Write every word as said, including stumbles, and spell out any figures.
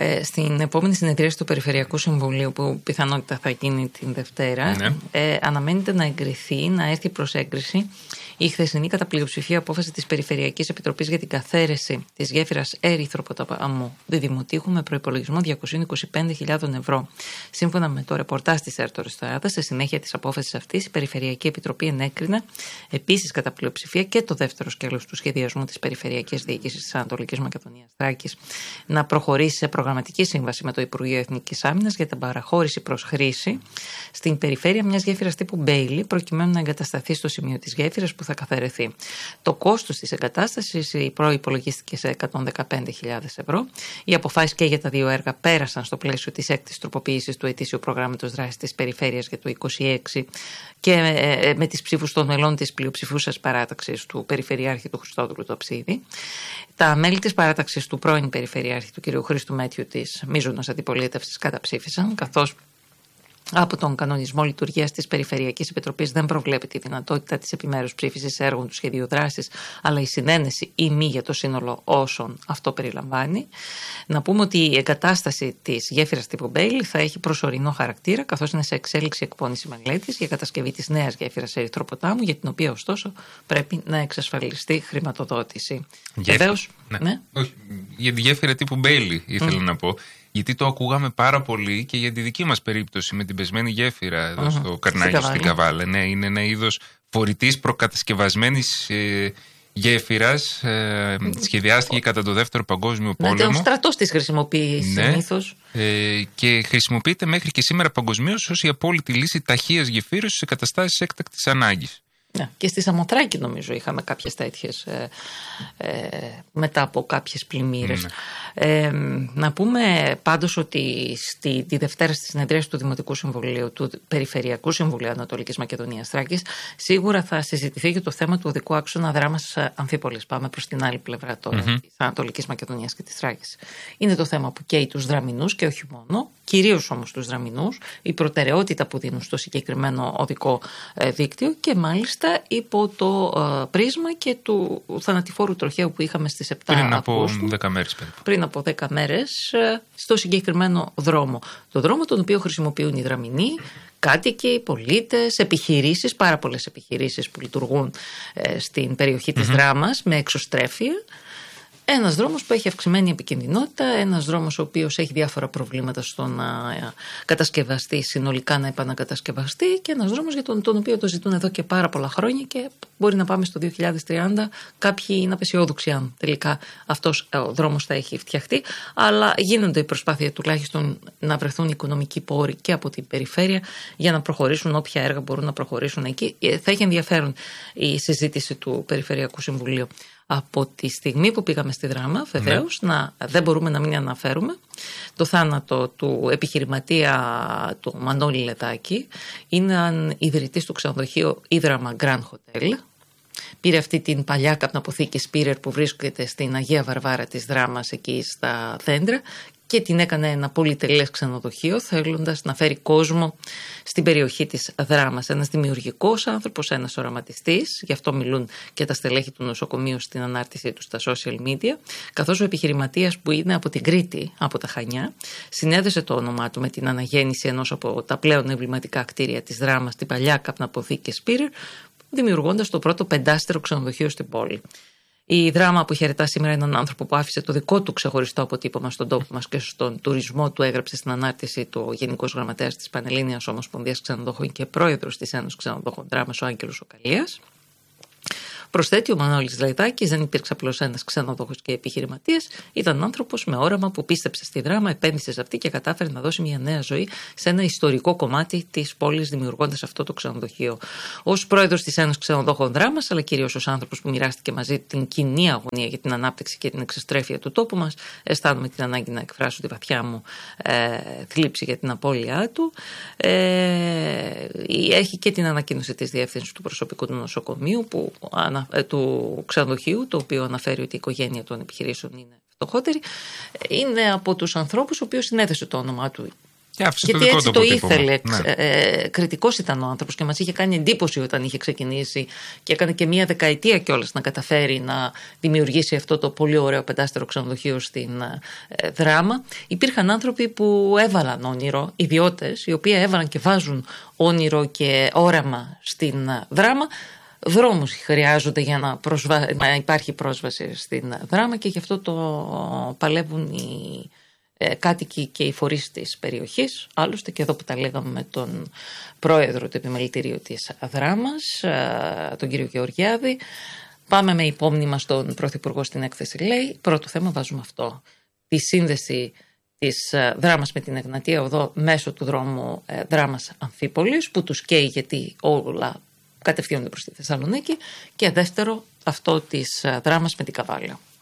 Ε, στην επόμενη συνεδρίαση του Περιφερειακού Συμβουλίου, που πιθανότητα θα γίνει την Δευτέρα, ναι. ε, αναμένεται να εγκριθεί, να έρθει προς έγκριση η χθεσινή κατά πλειοψηφία απόφαση της Περιφερειακής Επιτροπής για την καθαίρεση της γέφυρας Ερυθροποταμού Διδημοτήχου με προϋπολογισμό διακόσιες είκοσι πέντε χιλιάδες ευρώ. Σύμφωνα με το ρεπορτάζ της ΕΡΤ ΕΡΤ, σε συνέχεια της απόφασης αυτής, η Περιφερειακή Επιτροπή ενέκρινε επίσης κατά πλειοψηφία και το δεύτερο σκέλος του σχεδιασμού της Περιφερειακής Διοίκησης της Ανατολικής Μακεδονίας Θράκης να προχωρήσει σε προγραμματική σύμβαση με το Υπουργείο Εθνικής Άμυνας για την παραχώρηση προς χρήση στην περιφέρεια μιας γέφυρας τύπου Μπέιλι, προκειμένου να εγκατασταθεί στο σημείο της γέφυρας που θα καθαιρεθεί. Το κόστος της εγκατάστασης προϋπολογίστηκε σε εκατόν δεκαπέντε χιλιάδες ευρώ. Οι αποφάσεις και για τα δύο έργα πέρασαν στο πλαίσιο της έκτης τροποποίησης του ετήσιου προγράμματος δράσης της περιφέρειας για το είκοσι έξι και με, με τις ψήφους των μελών της πλειοψηφούσας παράταξης του Περιφερειάρχη του Χριστόδουλου Τοψίδη. Τα μέλη της παράταξης του πρώην Περιφερειάρχη του κ. Χρήστου Μέτιου της μείζωνος αντιπολίτευσης καταψήφισαν, καθώς από τον κανονισμό λειτουργίας της Περιφερειακής Επιτροπής δεν προβλέπει τη δυνατότητα της επιμέρους ψήφισης έργων του σχεδίου δράσης, αλλά η συνένεση ή μη για το σύνολο όσων αυτό περιλαμβάνει. Να πούμε ότι η εγκατάσταση της γέφυρας τύπου Μπέιλι θα έχει προσωρινό χαρακτήρα, καθώς είναι σε εξέλιξη εκπόνηση μελέτης για κατασκευή της νέας γέφυρας Ερυθροποτάμου, για την οποία ωστόσο πρέπει να εξασφαλιστεί χρηματοδότηση. Βεβαίως. Ναι. Ναι. Όχι, για τη γέφυρα τύπου Μπέιλι ήθελα mm. να πω. Γιατί το ακούγαμε πάρα πολύ και για τη δική μας περίπτωση με την πεσμένη γέφυρα εδώ mm-hmm. στο Καρνάγιο, στην Καβάλα. Ναι, είναι ένα είδος φορητής προκατασκευασμένης ε, γέφυρας. Ε, mm-hmm. Σχεδιάστηκε κατά το Δεύτερο Παγκόσμιο Πόλεμο. Ναι, ο στρατός της χρησιμοποιεί ναι, συνήθως. Ε, και χρησιμοποιείται μέχρι και σήμερα παγκοσμίως ως η απόλυτη λύση ταχείας γεφύρωσης σε καταστάσεις έκτακτης ανάγκης. Ναι, και στη Σαμοθράκη νομίζω είχαμε κάποιες τέτοιες ε, ε, μετά από κάποιες πλημμύρες. Ναι. Ε, να πούμε πάντως ότι στη, τη Δευτέρα στη συνεδρίαση του Δημοτικού Συμβουλίου, του Περιφερειακού Συμβουλίου Ανατολικής Μακεδονίας Θράκης, σίγουρα θα συζητηθεί και το θέμα του οδικού άξονα δράμας Αμφίπολης. Πάμε προς την άλλη πλευρά τώρα mm-hmm. της Ανατολικής Μακεδονίας και της Θράκης. Είναι το θέμα που καίει τους δραμηνούς και όχι μόνο, κυρίως όμως τους δραμηνούς, η προτεραιότητα που δίνουν στο συγκεκριμένο οδικό ε, δίκτυο και μάλιστα υπό το uh, πρίσμα και του θανατηφόρου τροχαίου που είχαμε στις επτά πριν από Αυγούστου, δέκα μέρες περίπου. Πριν από δέκα μέρες uh, στο συγκεκριμένο δρόμο. Το δρόμο τον οποίο χρησιμοποιούν οι δραμηνοί, κάτοικοι, πολίτες, επιχειρήσεις, πάρα πολλές επιχειρήσεις που λειτουργούν uh, στην περιοχή της mm-hmm. Δράμας με εξωστρέφεια. Ένας δρόμος που έχει αυξημένη επικινδυνότητα, ένας δρόμος ο οποίος έχει διάφορα προβλήματα στο να κατασκευαστεί, συνολικά να επανακατασκευαστεί, και ένας δρόμος για τον, τον οποίο το ζητούν εδώ και πάρα πολλά χρόνια και μπορεί να πάμε στο δύο χιλιάδες τριάντα, κάποιοι είναι απεσιόδοξοι αν τελικά αυτός ο δρόμος θα έχει φτιαχτεί, αλλά γίνονται οι προσπάθειες τουλάχιστον να βρεθούν οικονομικοί πόροι και από την περιφέρεια για να προχωρήσουν όποια έργα μπορούν να προχωρήσουν εκεί. Θα έχει ενδιαφέρον η συζήτηση του Περιφερειακού Συμβουλίου. Από τη στιγμή που πήγαμε στη Δράμα, βεβαίως, ναι. να, δεν μπορούμε να μην αναφέρουμε το θάνατο του επιχειρηματία του Μανώλη Λεδάκη. Είναι ιδρυτής του ξενοδοχείου Ίδραμα Grand Hotel. Πήρε αυτή την παλιά καπναποθήκη Σπίρερ που βρίσκεται στην Αγία Βαρβάρα της Δράμας, εκεί στα δέντρα, και την έκανε ένα πολυτελές ξενοδοχείο, θέλοντας να φέρει κόσμο στην περιοχή της Δράμας. Ένας δημιουργικός άνθρωπος, ένας οραματιστής, γι' αυτό μιλούν και τα στελέχη του νοσοκομείου στην ανάρτησή του στα social media, καθώς ο επιχειρηματίας που είναι από την Κρήτη, από τα Χανιά, συνέδεσε το όνομά του με την αναγέννηση ενός από τα πλέον εμβληματικά κτίρια της Δράμας, την παλιά καπναποθήκη Σπίρερ, δημιουργώντας το πρώτο πεντάστερο ξενοδοχείο στην πόλη. Η Δράμα που χαιρετά σήμερα έναν άνθρωπο που άφησε το δικό του ξεχωριστό αποτύπωμα στον τόπο μας και στον τουρισμό του, έγραψε στην ανάρτηση του ο Γενικός Γραμματέας της Πανελλήνιας Ομοσπονδίας Ξενοδόχων και Πρόεδρος της Ένωσης Ξενοδόχων Δράμας, ο Άγγελος ο Καλίας. Προσθέτει, ο Μανώλης Λεδάκης δεν υπήρξε απλώς ένας ξενοδόχος και επιχειρηματίας, ήταν άνθρωπος με όραμα που πίστεψε στη Δράμα, επένδυσε σε αυτή και κατάφερε να δώσει μια νέα ζωή σε ένα ιστορικό κομμάτι της πόλης, δημιουργώντας αυτό το ξενοδοχείο. Ως πρόεδρος της Ένωσης Ξενοδόχων Δράμας, αλλά κυρίως ως άνθρωπος που μοιράστηκε μαζί την κοινή αγωνία για την ανάπτυξη και την εξωστρέφεια του τόπου μας, αισθάνομαι την ανάγκη να εκφράσω τη βαθιά μου ε, θλίψη για την απώλειά του. Ε, έχει και την ανακοίνωση της διεύθυνσης του προσωπικού του νοσοκομείου που του ξενοδοχείου, το οποίο αναφέρει ότι η οικογένεια των επιχειρήσεων είναι φτωχότερη. Είναι από τους ανθρώπους ο οποίος συνέθεσε το όνομά του Και γιατί έτσι το ήθελε. Ναι. Ε, κριτικός ήταν ο άνθρωπος και μας είχε κάνει εντύπωση όταν είχε ξεκινήσει και έκανε και μία δεκαετία κιόλας να καταφέρει να δημιουργήσει αυτό το πολύ ωραίο πεντάστερο ξενοδοχείο στην ε, Δράμα. Υπήρχαν άνθρωποι που έβαλαν όνειρο, ιδιώτες, οι οποίοι έβαλαν και βάζουν όνειρο και όραμα στην Δράμα. Δρόμους χρειάζονται για να, προσβα... να υπάρχει πρόσβαση στην Δράμα και γι' αυτό το παλεύουν οι κάτοικοι και οι φορείς της περιοχής. Άλλωστε και εδώ που τα λέγαμε με τον πρόεδρο του επιμελητηρίου της Δράμας, τον κύριο Γεωργιάδη, πάμε με υπόμνημα στον πρωθυπουργό στην έκθεση, λέει, πρώτο θέμα βάζουμε αυτό, τη σύνδεση της Δράμας με την Εγνατία Οδό μέσω του δρόμου Δράμας Αμφίπολης, που τους καίει γιατί όλα κατευθύνονται προς τη Θεσσαλονίκη, και δεύτερο αυτό της Δράμας με την Καβάλαιο.